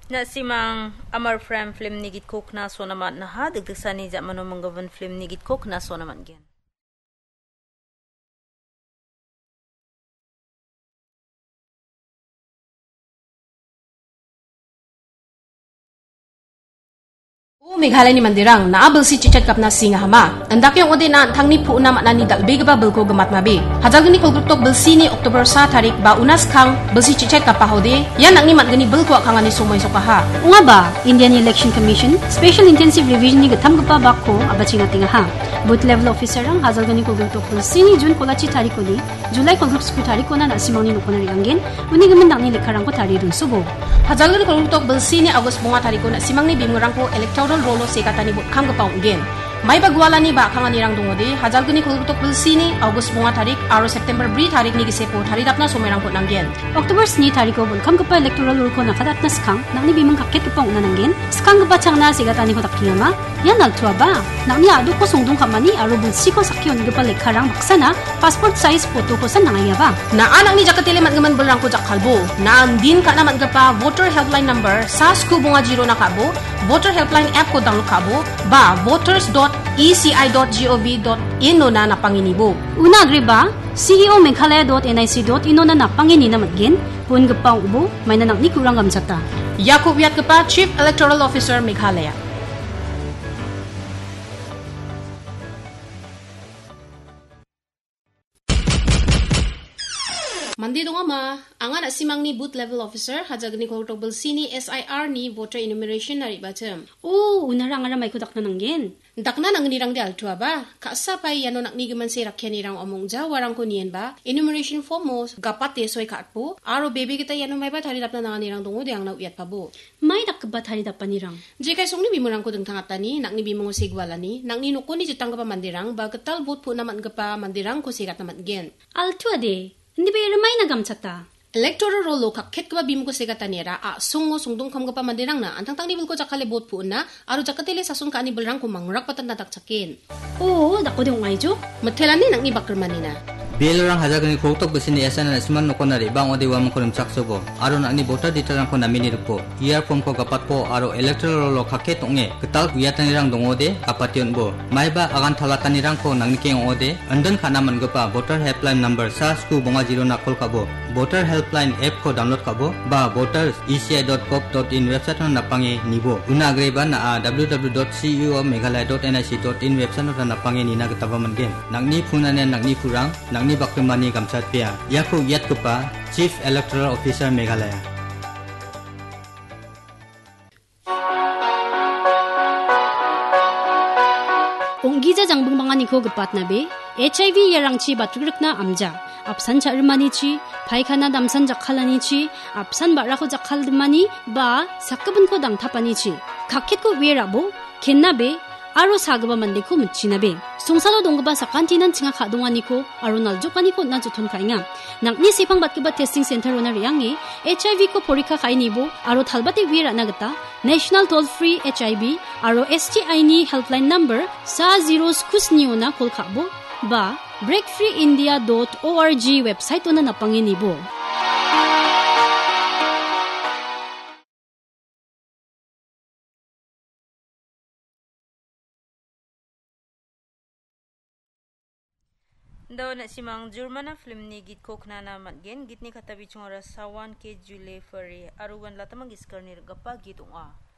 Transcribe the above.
Na simang Amar Frame film nigit kok na so naman na ha dagdag sani ja manomanggavan film nigit kok na so naman gen. Meghalaya ni mandirang naabal si Chichat kapna singa hama. Andak yung ode na tangni pu na maknani dalbe gaba belko gamat mabi. Hajal gani kulgutok belsi ni Oktober sa tarik ba unas kang belsi Chichat kapahode. Yan ang ni matgani belko akangani sumoy sokaha. Nga ba Indian Election Commission Special Intensive Revision ni gatam gapa bako abachinga tinga ha. Booth level officer ang hajal gani kulgutok belsi ni June kolachi tariko ni July kulgutok sku tariko na nasimoni nukonari angin. Uni gaman dang ni lekarang ko tari dun subo. Hajal gani kulgutok belsi ni August bunga tariko na simang ni bimurang ko electoral rolo se katani bot kam gapang gen. May bagwala ni ba kang anirang dungodi hajal gani kulgutok belsi August bunga tarik aro September bri tarik ni gisepo taridap na sumerang ko nanggen. October ni tariko bol kam gapa electoral role ko nakadat na skang nang ni bimang kakket gapang una nanggen. Skang gapa changna se katani ko takiyama. Yan nagtua ba? Nang ni adu ko sungdung kamani aro belsi ko sakyon gapa lekharang baksana passport size photo ko sa nangaya ba. Na anak ni jakatile matgaman belang ko jakalbo. Na andin ka naman gapa voter helpline number sa sku bunga 0 na kabo. Voter helpline app ko download kabo ba voters.eci.gov.in na napanginibo. Una agri ba? CEO Meghalaya.nic.in na napangini na matgin. Pun gapang ubo may nanak ni kurang gamsata. Yakub Yat gapa Chief Electoral Officer Meghalaya. Mandi dong ama, angan asimang ni booth level officer hajag ni kulgutok belsi ni SIR ni voter enumeration nari bacem. Unarang ara may kudak na nanggen. Dakna nang nirang di altua ba? Kaasa pa yano nak ni gaman si rakyan nirang omong ja warang ko niyan ba? Enumeration form mo gapat soy kaatpo. Aro baby kita yano may ba taridap na nang nirang tungo di ang nauyat pa bo. May dakba taridap pa nirang. Jekay song ni bimurang ko deng tangatani nak ni bimong sigwala ni nang ni nuko ni jutang ka pa mandirang ba ketal bot po naman ka pa mandirang ko sikat naman gen. Altua de. Hindi ba ramay na gamsata? Electoral rolo kakket ka ba bimong ko sikat nira sungo sungdong kam ka pa mandirang na antang tang nibul ko jakale bot po na aro jakatile sasun ka ni belrang ko mangrak patan nataksakin. Dako de ungay jo. Matelan ni nang ni bakerman na. Bilang hajagani kulgutok belsi ni SN na siman nukonari bang ode wa mangkurim saksobo. Aro nak ni voter detail ko namini rupo. Iar form ko kapat po aro electoral rolo kakket onge ketal kuyatan nirang dongode kapation bo. May ba agan thalatan nirang ko nang nikeng ode andan kana man gapa voter helpline number sa sku bunga 0 na kol kabo. Voter helpline app ko download kabo ba voters.eci.gov.in website na napangi nibo. Una agreba na www.ceo.meghalaya.nic.in website na napangi nina katabaman gen. Nang ni punane nang ni purang nang ni bakrimani gamsat pia. Yakub Yat gapa Chief Electoral Officer Meghalaya. Onggiza jangbung bangan iko gepat nabe HIV yarangchi batrukna amja apsan charmanichi paikana damsan jakhalanichi apsan barako jakhaldmani ba sakabun ko dangthapanichi kakket ko werabo kennabe aro sagaba mandeko muchinabe songsalo dongba sakantinan chinga khadonganiko aro naljokaniko na juthon kainga nakni sepang batkiba testing center ona riange HIV ko porikha kainibo aro thalbate wira nagata National Toll Free HIV aro STI ni helpline number sa 0 skusniona kolkhabo ba breakfreeindia.org website ona napanginibo. Daw na simang Germana film ni git kok na naman gen git ni katabi chungara sawan ke Julie Ferry aruwan latamang iskar ni gapa git unga.